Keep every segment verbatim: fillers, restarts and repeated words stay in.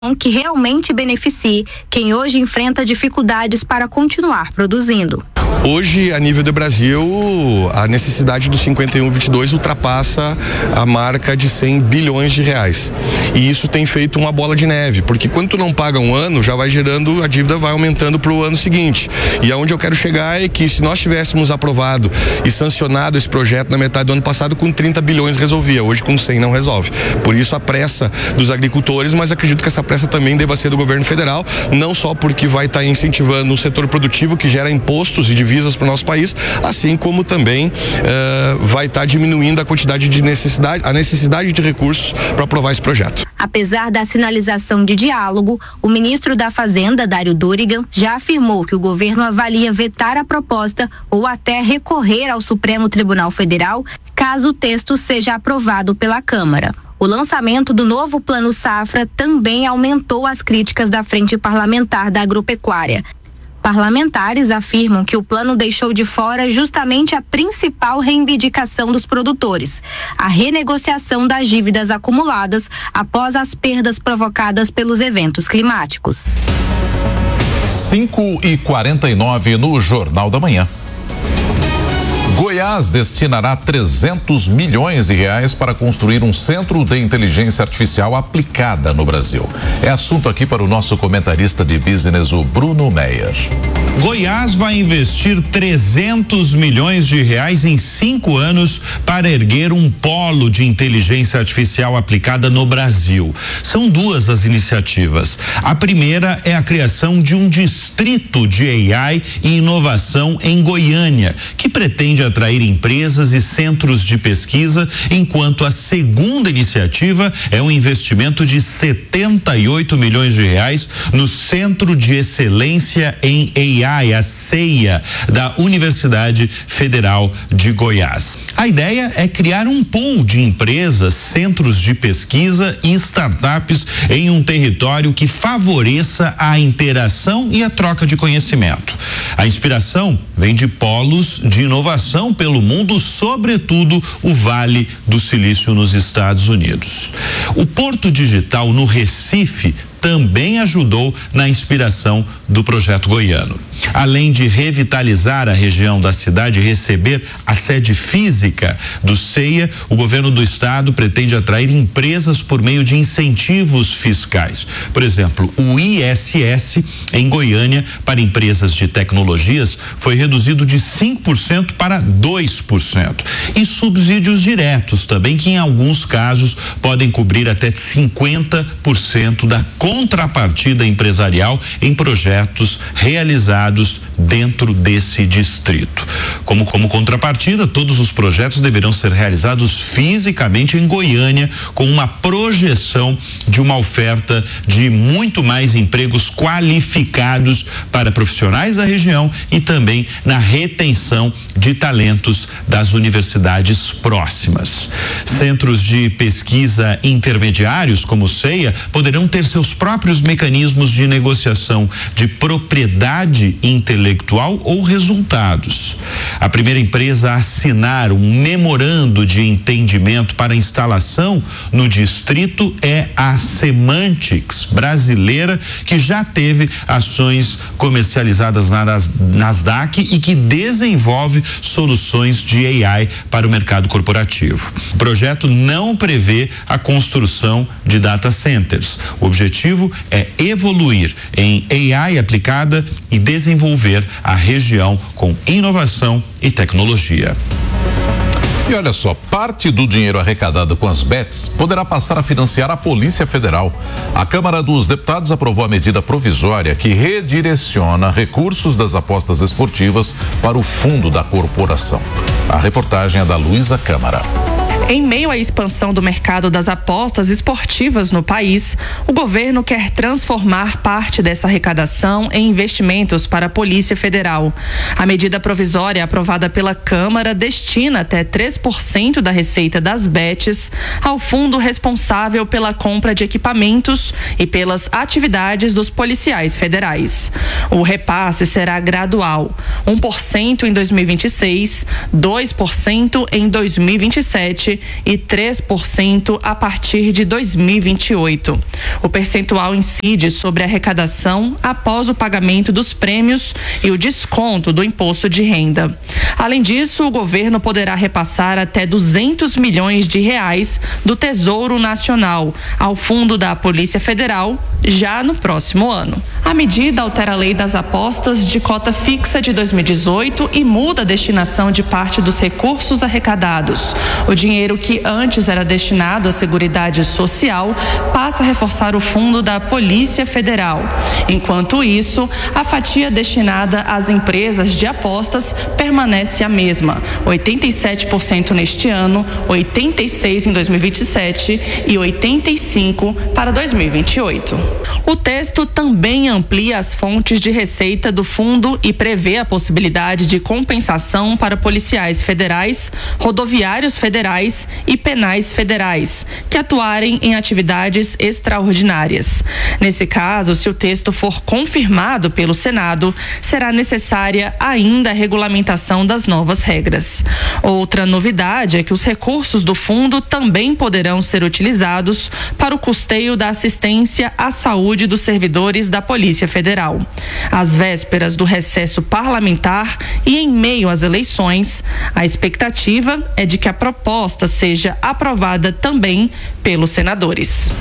que realmente beneficie quem hoje enfrenta dificuldades para continuar produzindo. Hoje, a nível do Brasil, a necessidade do cinquenta e um vinte e dois ultrapassa a marca de cem bilhões de reais. E isso tem feito uma bola de neve, porque quando tu não paga um ano, já vai gerando, a dívida vai aumentando para o ano seguinte. E aonde eu quero chegar é que se nós tivéssemos aprovado e sancionado esse projeto na metade do ano passado, com trinta bilhões resolvia, hoje com cem não resolve. Por isso a pressa dos agricultores, mas acredito que essa pressa também deva ser do governo federal, não só porque vai estar incentivando o setor produtivo que gera impostos e divisas para o nosso país, assim como também uh, vai estar diminuindo a quantidade de necessidade, a necessidade de recursos para aprovar esse projeto. Apesar da sinalização de diálogo, o ministro da Fazenda, Dário Durigan, já afirmou que o governo avalia vetar a proposta ou até recorrer ao Supremo Tribunal Federal, caso o texto seja aprovado pela Câmara. O lançamento do novo Plano Safra também aumentou as críticas da Frente Parlamentar da Agropecuária. Parlamentares afirmam que o plano deixou de fora justamente a principal reivindicação dos produtores, a renegociação das dívidas acumuladas após as perdas provocadas pelos eventos climáticos. cinco e quarenta e nove no Jornal da Manhã. Goiás destinará trezentos milhões de reais para construir um centro de inteligência artificial aplicada no Brasil. É assunto aqui para o nosso comentarista de business, o Bruno Meyer. Goiás vai investir trezentos milhões de reais em cinco anos para erguer um polo de inteligência artificial aplicada no Brasil. São duas as iniciativas. A primeira é a criação de um distrito de A I e inovação em Goiânia, que pretende atrair empresas e centros de pesquisa, enquanto a segunda iniciativa é um investimento de setenta e oito milhões de reais no Centro de Excelência em A I, a CEIA, da Universidade Federal de Goiás. A ideia é criar um pool de empresas, centros de pesquisa e startups em um território que favoreça a interação e a troca de conhecimento. A inspiração vem de polos de inovação pelo mundo, sobretudo o Vale do Silício nos Estados Unidos. O Porto Digital no Recife também ajudou na inspiração do projeto goiano. Além de revitalizar a região da cidade e receber a sede física do CEIA, o governo do estado pretende atrair empresas por meio de incentivos fiscais. Por exemplo, o I S S em Goiânia para empresas de tecnologias foi reduzido de cinco por cento para dois por cento. E subsídios diretos também, que em alguns casos podem cobrir até cinquenta por cento da contrapartida empresarial em projetos realizados dentro desse distrito. Como, como contrapartida, todos os projetos deverão ser realizados fisicamente em Goiânia, com uma projeção de uma oferta de muito mais empregos qualificados para profissionais da região e também na retenção de talentos das universidades próximas. Centros de pesquisa intermediários, como o CEIA, poderão ter seus próprios mecanismos de negociação de propriedade intelectual ou resultados. A primeira empresa a assinar um memorando de entendimento para instalação no distrito é a Semantics, brasileira, que já teve ações comercializadas na Nasdaq e que desenvolve soluções de A I para o mercado corporativo. O projeto não prevê a construção de data centers. O objetivo é evoluir em A I aplicada e desenvolver a região com inovação e tecnologia. E olha só, parte do dinheiro arrecadado com as bets poderá passar a financiar a Polícia Federal. A Câmara dos Deputados aprovou a medida provisória que redireciona recursos das apostas esportivas para o fundo da corporação. A reportagem é da Luísa Câmara. Em meio à expansão do mercado das apostas esportivas no país, o governo quer transformar parte dessa arrecadação em investimentos para a Polícia Federal. A medida provisória aprovada pela Câmara destina até três por cento da receita das bets ao fundo responsável pela compra de equipamentos e pelas atividades dos policiais federais. O repasse será gradual, um por cento em dois mil e vinte e seis, dois por cento em dois mil e vinte e sete e três por cento a partir de dois mil e vinte e oito. O percentual incide sobre a arrecadação após o pagamento dos prêmios e o desconto do imposto de renda. Além disso, o governo poderá repassar até duzentos milhões de reais do Tesouro Nacional ao Fundo da Polícia Federal já no próximo ano. A medida altera a lei das apostas de cota fixa de dois mil e dezoito e muda a destinação de parte dos recursos arrecadados. O dinheiro que antes era destinado à Seguridade Social passa a reforçar o fundo da Polícia Federal. Enquanto isso, a fatia destinada às empresas de apostas permanece a mesma, oitenta e sete por cento neste ano, oitenta e seis por cento em dois mil e vinte e sete e oitenta e cinco por cento para dois mil e vinte e oito. O texto também amplia as fontes de receita do fundo e prevê a possibilidade de compensação para policiais federais, rodoviários federais e penais federais que atuarem em atividades extraordinárias. Nesse caso, se o texto for confirmado pelo Senado, será necessária ainda a regulamentação das novas regras. Outra novidade é que os recursos do fundo também poderão ser utilizados para o custeio da assistência à saúde dos servidores da Polícia Federal. Às vésperas do recesso parlamentar e em meio às eleições, a expectativa é de que a proposta seja aprovada também pelos senadores.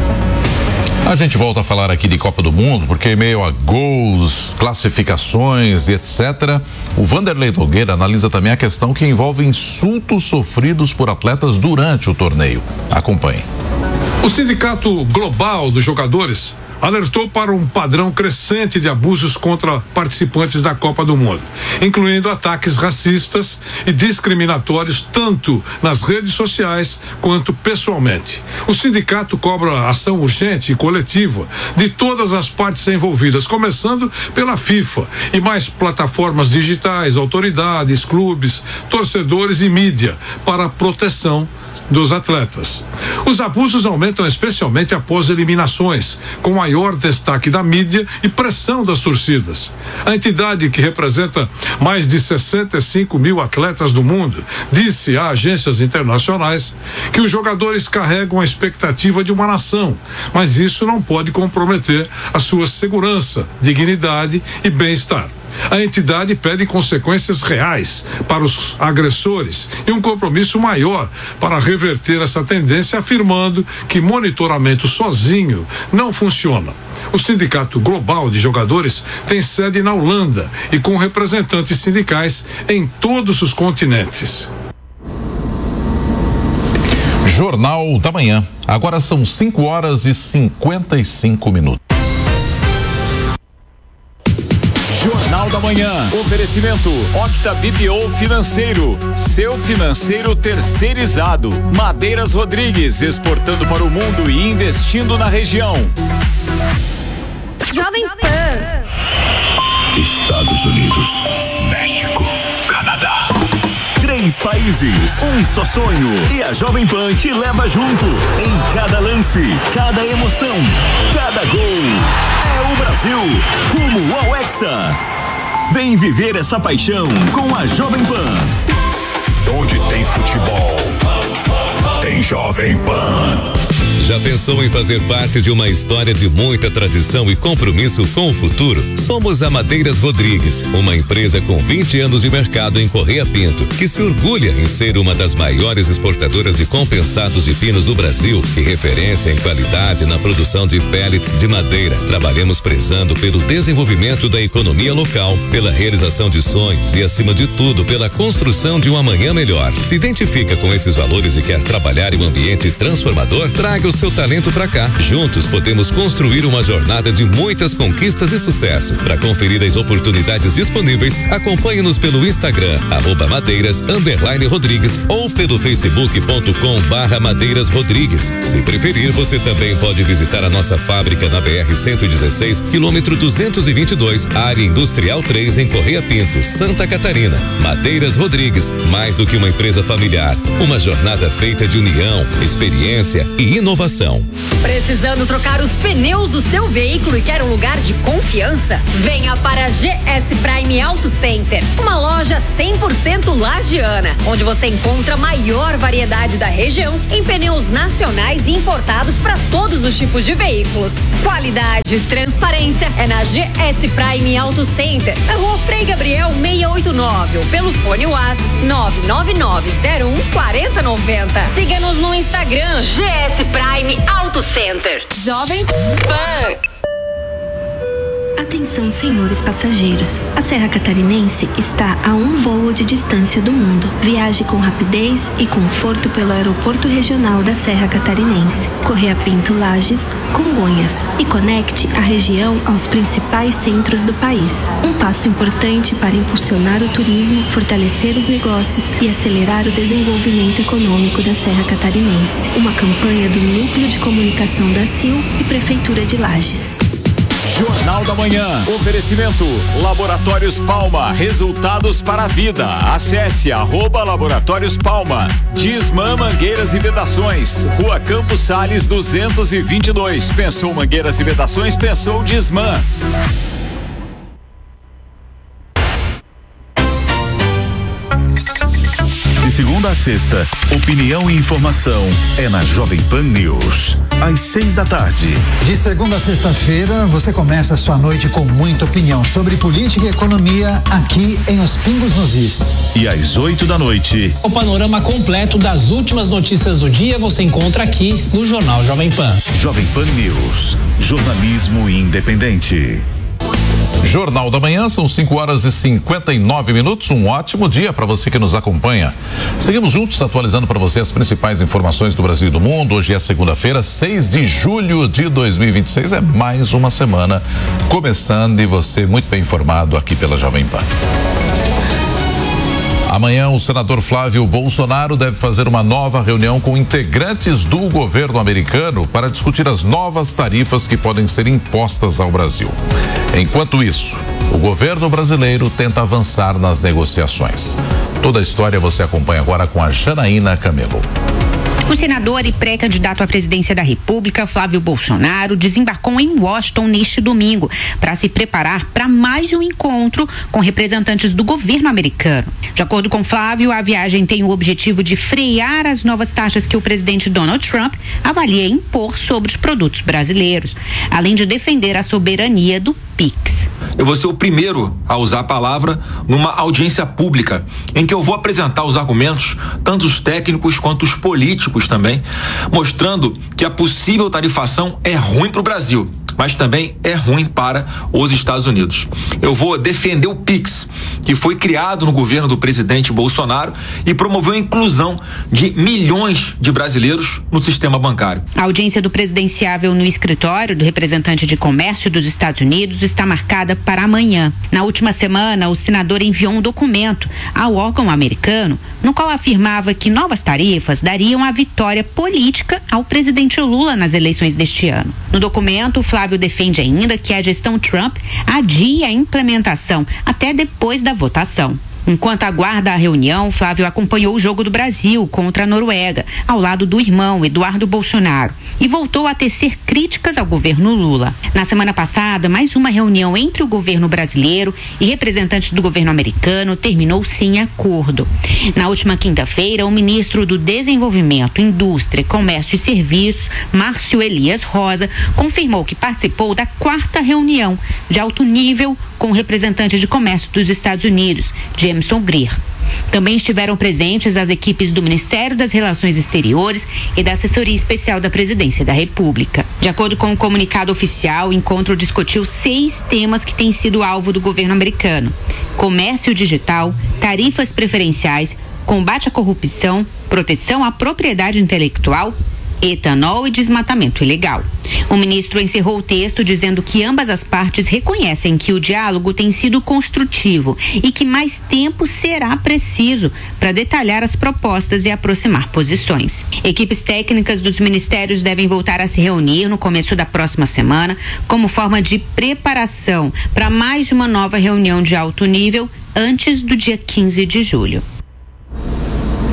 A gente volta a falar aqui de Copa do Mundo, porque em meio a gols, classificações e etcétera, o Vanderlei Nogueira analisa também a questão que envolve insultos sofridos por atletas durante o torneio. Acompanhe. O Sindicato Global dos Jogadores alertou para um padrão crescente de abusos contra participantes da Copa do Mundo, incluindo ataques racistas e discriminatórios tanto nas redes sociais quanto pessoalmente. O sindicato cobra ação urgente e coletiva de todas as partes envolvidas, começando pela FIFA e mais plataformas digitais, autoridades, clubes, torcedores e mídia para a proteção dos atletas. Os abusos aumentam especialmente após eliminações, com maior destaque da mídia e pressão das torcidas. A entidade, que representa mais de sessenta e cinco mil atletas do mundo, disse a agências internacionais que os jogadores carregam a expectativa de uma nação, mas isso não pode comprometer a sua segurança, dignidade e bem-estar. A entidade pede consequências reais para os agressores e um compromisso maior para reverter essa tendência, afirmando que monitoramento sozinho não funciona. O Sindicato Global de Jogadores tem sede na Holanda e com representantes sindicais em todos os continentes. Jornal da Manhã. Agora são cinco horas e cinquenta e cinco minutos. Jornal da Manhã. Oferecimento Octa B P O Financeiro. Seu financeiro terceirizado. Madeiras Rodrigues, exportando para o mundo e investindo na região. Jovem Pan. Estados Unidos, México, Canadá. Três países, um só sonho. E a Jovem Pan te leva junto. Em cada lance, cada emoção, cada gol. É o Brasil, rumo ao Hexa. Vem viver essa paixão com a Jovem Pan. Onde tem futebol, tem Jovem Pan. Já pensou em fazer parte de uma história de muita tradição e compromisso com o futuro? Somos a Madeiras Rodrigues, uma empresa com vinte anos de mercado em Correia Pinto, que se orgulha em ser uma das maiores exportadoras de compensados de pinos do Brasil e referência em qualidade na produção de pellets de madeira. Trabalhamos prezando pelo desenvolvimento da economia local, pela realização de sonhos e, acima de tudo, pela construção de um amanhã melhor. Se identifica com esses valores e quer trabalhar em um ambiente transformador? Traga o seu talento pra cá. Juntos podemos construir uma jornada de muitas conquistas e sucesso. Para conferir as oportunidades disponíveis, acompanhe-nos pelo Instagram, arroba madeiras, underline Rodrigues, ou pelo facebook ponto com barra madeiras Rodrigues. Se preferir, você também pode visitar a nossa fábrica na B R cento e dezesseis, quilômetro duzentos e vinte e dois, área industrial três, em Correia Pinto, Santa Catarina. Madeiras Rodrigues, mais do que uma empresa familiar, uma jornada feita de união, experiência e inovação. Precisando trocar os pneus do seu veículo e quer um lugar de confiança? Venha para a G S Prime Auto Center, uma loja cem por cento lagiana, onde você encontra a maior variedade da região em pneus nacionais e importados para todos os tipos de veículos. Qualidade e transparência é na G S Prime Auto Center, na Rua Frei Gabriel seiscentos e oitenta e nove, ou pelo fone WhatsApp nove nove nove zero um quatro zero nove zero. Siga-nos no Instagram G S Prime Auto Center. Jovem Pan. Atenção, senhores passageiros. A Serra Catarinense está a um voo de distância do mundo. Viaje com rapidez e conforto pelo Aeroporto Regional da Serra Catarinense, Correia Pinto Lages, Congonhas, e conecte a região aos principais centros do país. Um passo importante para impulsionar o turismo, fortalecer os negócios e acelerar o desenvolvimento econômico da Serra Catarinense. Uma campanha do Núcleo de Comunicação da C I L e Prefeitura de Lages. Jornal da Manhã. Oferecimento Laboratórios Palma. Resultados para a vida. Acesse arroba Laboratórios Palma. Disman Mangueiras e Vedações. Rua Campos Sales duzentos e vinte e dois. Pensou Mangueiras e Vedações? Pensou Disman. De segunda a sexta, opinião e informação é na Jovem Pan News. Às seis da tarde. De segunda a sexta-feira, você começa a sua noite com muita opinião sobre política e economia aqui em Os Pingos nos Is. E às oito da noite. O panorama completo das últimas notícias do dia você encontra aqui no Jornal Jovem Pan. Jovem Pan News. Jornalismo independente. Jornal da Manhã, são cinco horas e cinquenta e nove minutos. Um ótimo dia para você que nos acompanha. Seguimos juntos atualizando para você as principais informações do Brasil e do mundo. Hoje é segunda-feira, seis de julho de dois mil e vinte e seis. É mais uma semana começando e você muito bem informado aqui pela Jovem Pan. Amanhã, o senador Flávio Bolsonaro deve fazer uma nova reunião com integrantes do governo americano para discutir as novas tarifas que podem ser impostas ao Brasil. Enquanto isso, o governo brasileiro tenta avançar nas negociações. Toda a história você acompanha agora com a Janaína Camelo. O senador e pré-candidato à presidência da República, Flávio Bolsonaro, desembarcou em Washington neste domingo para se preparar para mais um encontro com representantes do governo americano. De acordo com Flávio, a viagem tem o objetivo de frear as novas taxas que o presidente Donald Trump avalia impor sobre os produtos brasileiros, além de defender a soberania do Pix. Eu vou ser o primeiro a usar a palavra numa audiência pública, em que eu vou apresentar os argumentos, tanto os técnicos quanto os políticos também, mostrando que a possível tarifação é ruim para o Brasil, mas também é ruim para os Estados Unidos. Eu vou defender o Pix, que foi criado no governo do presidente Bolsonaro e promoveu a inclusão de milhões de brasileiros no sistema bancário. A audiência do presidenciável no escritório do representante de comércio dos Estados Unidos está marcada para amanhã. Na última semana, o senador enviou um documento ao órgão americano no qual afirmava que novas tarifas dariam a vitória política ao presidente Lula nas eleições deste ano. No documento, Flávio defende ainda que a gestão Trump adie a implementação até depois da votação. Enquanto aguarda a reunião, Flávio acompanhou o jogo do Brasil contra a Noruega, ao lado do irmão Eduardo Bolsonaro, e voltou a tecer críticas ao governo Lula. Na semana passada, mais uma reunião entre o governo brasileiro e representantes do governo americano terminou sem acordo. Na última quinta-feira, o ministro do Desenvolvimento, Indústria, Comércio e Serviços, Márcio Elias Rosa, confirmou que participou da quarta reunião de alto nível com o representante de comércio dos Estados Unidos, Jameson Greer. Também estiveram presentes as equipes do Ministério das Relações Exteriores e da Assessoria Especial da Presidência da República. De acordo com o comunicado oficial, o encontro discutiu seis temas que têm sido alvo do governo americano: comércio digital, tarifas preferenciais, combate à corrupção, proteção à propriedade intelectual, etanol e desmatamento ilegal. O ministro encerrou o texto dizendo que ambas as partes reconhecem que o diálogo tem sido construtivo e que mais tempo será preciso para detalhar as propostas e aproximar posições. Equipes técnicas dos ministérios devem voltar a se reunir no começo da próxima semana como forma de preparação para mais uma nova reunião de alto nível antes do dia quinze de julho.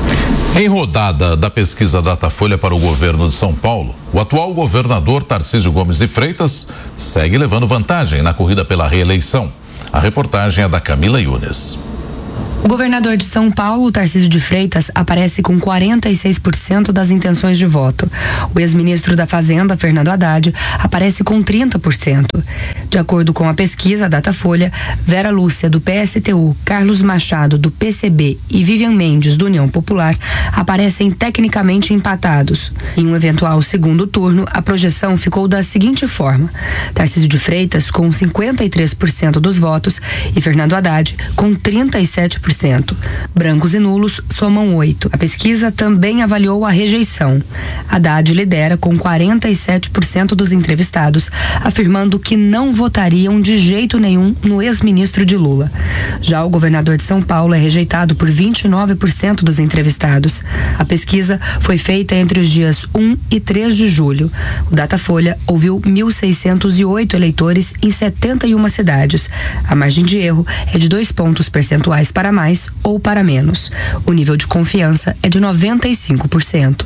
Em rodada da pesquisa Datafolha para o governo de São Paulo, o atual governador Tarcísio Gomes de Freitas segue levando vantagem na corrida pela reeleição. A reportagem é da Camila Yunes. O governador de São Paulo, Tarcísio de Freitas, aparece com quarenta e seis por cento das intenções de voto. O ex-ministro da Fazenda, Fernando Haddad, aparece com trinta por cento. De acordo com a pesquisa Datafolha, Vera Lúcia, do P S T U, Carlos Machado, do P C B e Vivian Mendes, do União Popular, aparecem tecnicamente empatados. Em um eventual segundo turno, a projeção ficou da seguinte forma: Tarcísio de Freitas com cinquenta e três por cento dos votos e Fernando Haddad com trinta e sete por cento. Brancos e nulos somam oito. A pesquisa também avaliou a rejeição. Haddad lidera com quarenta e sete por cento dos entrevistados, afirmando que não votariam de jeito nenhum no ex-ministro de Lula. Já o governador de São Paulo é rejeitado por vinte e nove por cento dos entrevistados. A pesquisa foi feita entre os dias um e três de julho. O Datafolha ouviu mil seiscentos e oito eleitores em setenta e uma cidades. A margem de erro é de dois pontos percentuais para mais ou para menos. O nível de confiança é de noventa e cinco por cento.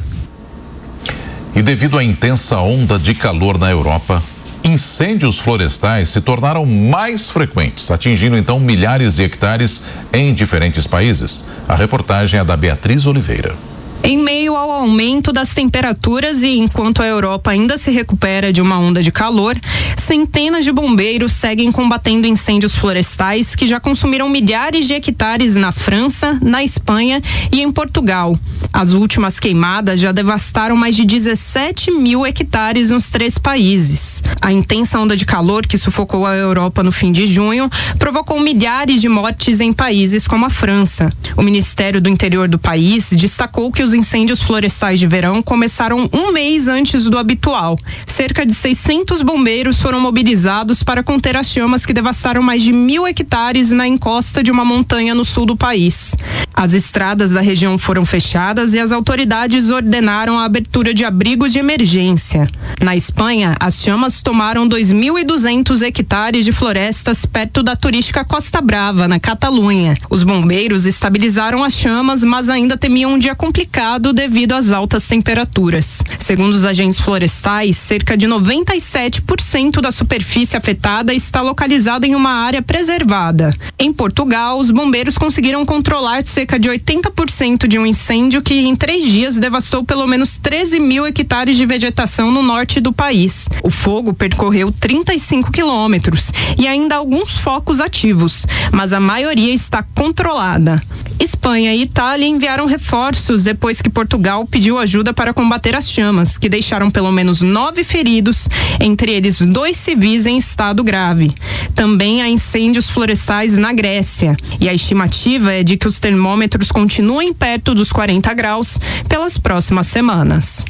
E devido à intensa onda de calor na Europa, incêndios florestais se tornaram mais frequentes, atingindo então milhares de hectares em diferentes países. A reportagem é da Beatriz Oliveira. Em meio ao aumento das temperaturas e enquanto a Europa ainda se recupera de uma onda de calor, centenas de bombeiros seguem combatendo incêndios florestais que já consumiram milhares de hectares na França, na Espanha e em Portugal. As últimas queimadas já devastaram mais de dezessete mil hectares nos três países. A intensa onda de calor que sufocou a Europa no fim de junho provocou milhares de mortes em países como a França. O Ministério do Interior do país destacou que os incêndios florestais de verão começaram um mês antes do habitual. Cerca de seiscentos bombeiros foram mobilizados para conter as chamas que devastaram mais de mil hectares na encosta de uma montanha no sul do país. As estradas da região foram fechadas e as autoridades ordenaram a abertura de abrigos de emergência. Na Espanha, as chamas tomaram dois mil e duzentos hectares de florestas perto da turística Costa Brava, na Catalunha. Os bombeiros estabilizaram as chamas, mas ainda temiam um dia complicado devido às altas temperaturas. Segundo os agentes florestais, cerca de noventa e sete por cento da superfície afetada está localizada em uma área preservada. Em Portugal, os bombeiros conseguiram controlar cerca de oitenta por cento de um incêndio que em três dias devastou pelo menos treze mil hectares de vegetação no norte do país. O fogo percorreu trinta e cinco quilômetros e ainda há alguns focos ativos, mas a maioria está controlada. Espanha e Itália enviaram reforços depois que Portugal pediu ajuda para combater as chamas, que deixaram pelo menos nove feridos, entre eles dois civis em estado grave. Também há incêndios florestais na Grécia, e a estimativa é de que os termômetros continuem perto dos quarenta graus pelas próximas semanas.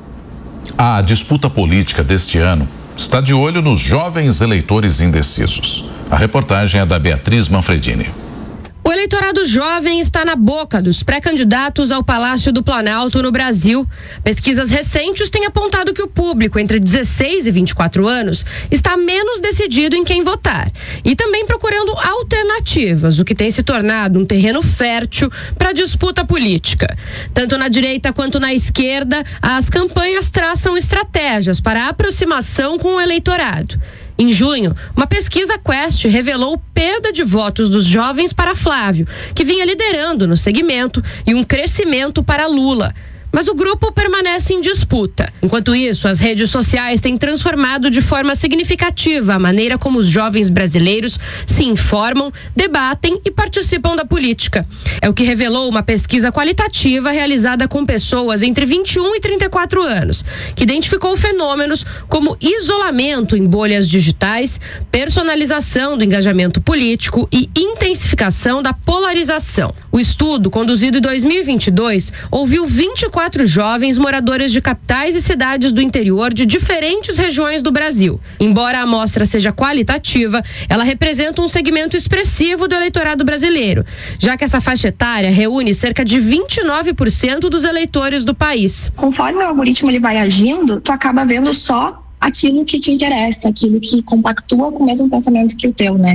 A disputa política deste ano está de olho nos jovens eleitores indecisos. A reportagem é da Beatriz Manfredini. O eleitorado jovem está na boca dos pré-candidatos ao Palácio do Planalto no Brasil. Pesquisas recentes têm apontado que o público entre dezesseis e vinte e quatro anos está menos decidido em quem votar e também procurando alternativas, o que tem se tornado um terreno fértil para a disputa política. Tanto na direita quanto na esquerda, as campanhas traçam estratégias para a aproximação com o eleitorado. Em junho, uma pesquisa Quest revelou perda de votos dos jovens para Flávio, que vinha liderando no segmento, e um crescimento para Lula. Mas o grupo permanece em disputa. Enquanto isso, as redes sociais têm transformado de forma significativa a maneira como os jovens brasileiros se informam, debatem e participam da política. É o que revelou uma pesquisa qualitativa realizada com pessoas entre vinte e um e trinta e quatro anos, que identificou fenômenos como isolamento em bolhas digitais, personalização do engajamento político e intensificação da polarização. O estudo, conduzido em dois mil e vinte e dois, ouviu vinte e quatro jovens moradores de capitais e cidades do interior de diferentes regiões do Brasil. Embora a amostra seja qualitativa, ela representa um segmento expressivo do eleitorado brasileiro, já que essa faixa etária reúne cerca de vinte e nove por cento dos eleitores do país. Conforme o algoritmo ele vai agindo, tu acaba vendo só aquilo que te interessa, aquilo que compactua com o mesmo pensamento que o teu, né?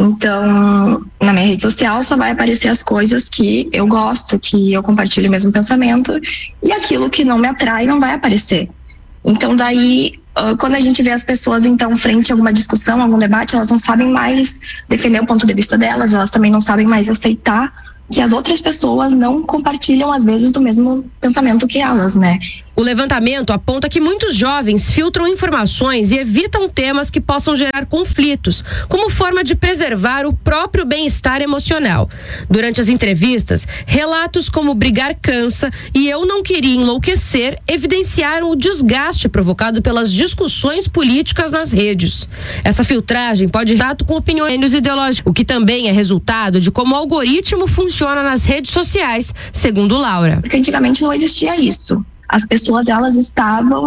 Então, na minha rede social só vai aparecer as coisas que eu gosto, que eu compartilho o mesmo pensamento, e aquilo que não me atrai não vai aparecer. Então, daí, quando a gente vê as pessoas, então, frente a alguma discussão, algum debate, elas não sabem mais defender o ponto de vista delas, elas também não sabem mais aceitar que as outras pessoas não compartilham, às vezes, do mesmo pensamento que elas, né? O levantamento aponta que muitos jovens filtram informações e evitam temas que possam gerar conflitos, como forma de preservar o próprio bem-estar emocional. Durante as entrevistas, relatos como brigar cansa e eu não queria enlouquecer evidenciaram o desgaste provocado pelas discussões políticas nas redes. Essa filtragem pode dar com opiniões ideológicas, o que também é resultado de como o algoritmo funciona nas redes sociais, segundo Laura. Porque antigamente não existia isso. As pessoas, elas estavam,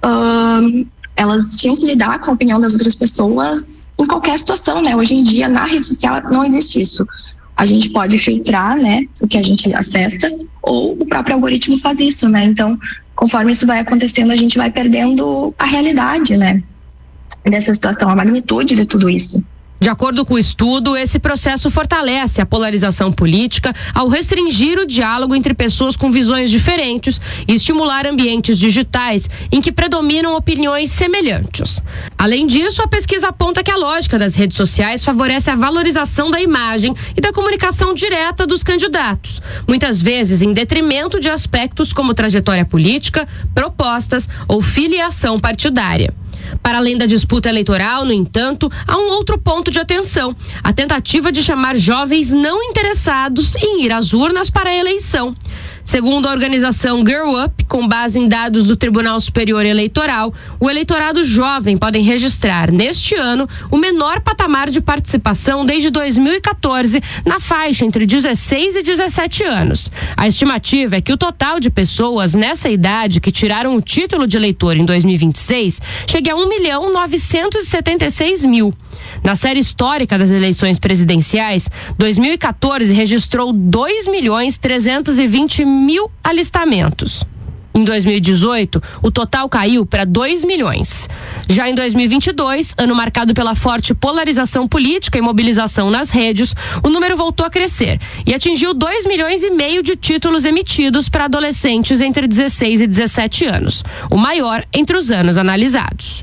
uh, elas tinham que lidar com a opinião das outras pessoas em qualquer situação, né? Hoje em dia, na rede social, não existe isso. A gente pode filtrar, né, o que a gente acessa, ou o próprio algoritmo faz isso, né? Então, conforme isso vai acontecendo, a gente vai perdendo a realidade, né, dessa situação, a magnitude de tudo isso. De acordo com o estudo, esse processo fortalece a polarização política ao restringir o diálogo entre pessoas com visões diferentes e estimular ambientes digitais em que predominam opiniões semelhantes. Além disso, a pesquisa aponta que a lógica das redes sociais favorece a valorização da imagem e da comunicação direta dos candidatos, muitas vezes em detrimento de aspectos como trajetória política, propostas ou filiação partidária. Para além da disputa eleitoral, no entanto, há um outro ponto de atenção: a tentativa de chamar jovens não interessados em ir às urnas para a eleição. Segundo a organização Girl Up, com base em dados do Tribunal Superior Eleitoral, o eleitorado jovem pode registrar, neste ano, o menor patamar de participação desde dois mil e quatorze, na faixa entre dezesseis e dezessete anos. A estimativa é que o total de pessoas nessa idade que tiraram o título de eleitor em dois mil e vinte e seis chegue a um milhão novecentos e setenta e seis mil. Na série histórica das eleições presidenciais, dois mil e quatorze registrou dois milhões trezentos e vinte mil alistamentos. Em dois mil e dezoito, o total caiu para dois milhões. Já em dois mil e vinte e dois, ano marcado pela forte polarização política e mobilização nas redes, o número voltou a crescer e atingiu dois milhões e meio de títulos emitidos para adolescentes entre dezesseis e dezessete anos, o maior entre os anos analisados.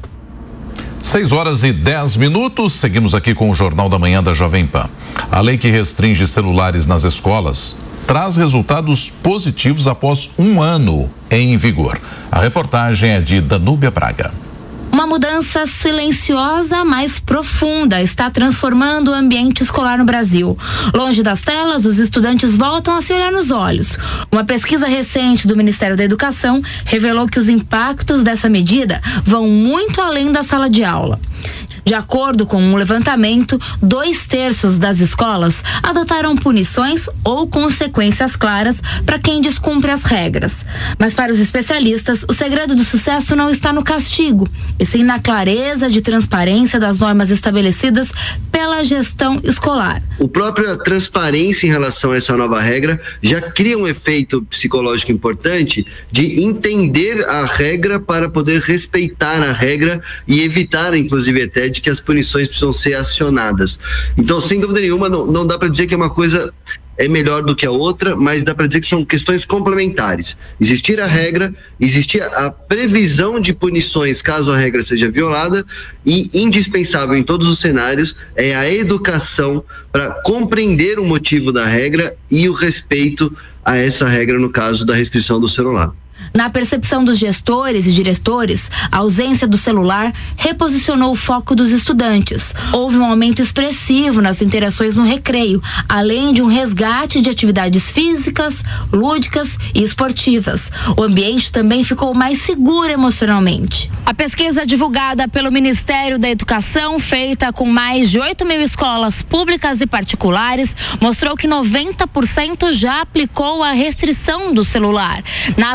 seis horas e dez minutos, seguimos aqui com o Jornal da Manhã da Jovem Pan. A lei que restringe celulares nas escolas traz resultados positivos após um ano em vigor. A reportagem é de Danúbia Braga. Uma mudança silenciosa, mas profunda, está transformando o ambiente escolar no Brasil. Longe das telas, os estudantes voltam a se olhar nos olhos. Uma pesquisa recente do Ministério da Educação revelou que os impactos dessa medida vão muito além da sala de aula. De acordo com um levantamento, dois terços das escolas adotaram punições ou consequências claras para quem descumpre as regras. Mas para os especialistas, o segredo do sucesso não está no castigo, e sim na clareza de transparência das normas estabelecidas pela gestão escolar. A própria transparência em relação a essa nova regra já cria um efeito psicológico importante de entender a regra para poder respeitar a regra e evitar, inclusive, até de que as punições precisam ser acionadas. Então, sem dúvida nenhuma, não, não dá para dizer que é uma coisa é melhor do que a outra, mas dá para dizer que são questões complementares. Existir a regra, existir a previsão de punições caso a regra seja violada, e indispensável em todos os cenários é a educação para compreender o motivo da regra e o respeito a essa regra no caso da restrição do celular. Na percepção dos gestores e diretores, a ausência do celular reposicionou o foco dos estudantes. Houve um aumento expressivo nas interações no recreio, além de um resgate de atividades físicas, lúdicas e esportivas. O ambiente também ficou mais seguro emocionalmente. A pesquisa divulgada pelo Ministério da Educação, feita com mais de oito mil escolas públicas e particulares, mostrou que noventa por cento já aplicou a restrição do celular. Na avaliação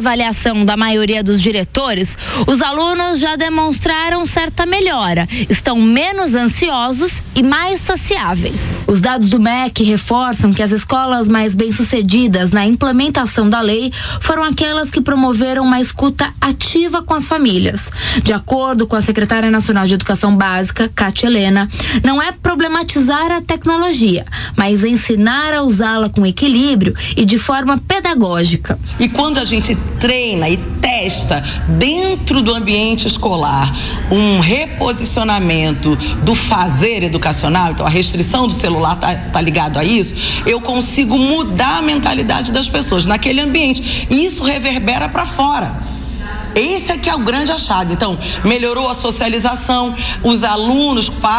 avaliação da maioria dos diretores, os alunos já demonstraram certa melhora, estão menos ansiosos e mais sociáveis. Os dados do M E C reforçam que as escolas mais bem-sucedidas na implementação da lei foram aquelas que promoveram uma escuta ativa com as famílias. De acordo com a secretária nacional de Educação Básica, Cátia Helena, não é problematizar a tecnologia, mas ensinar a usá-la com equilíbrio e de forma pedagógica. E quando a gente treina e testa dentro do ambiente escolar um reposicionamento do fazer educacional, então a restrição do celular tá, tá ligado a isso, eu consigo mudar a mentalidade das pessoas naquele ambiente. E isso reverbera para fora. Esse aqui é o grande achado. Então, melhorou a socialização, os alunos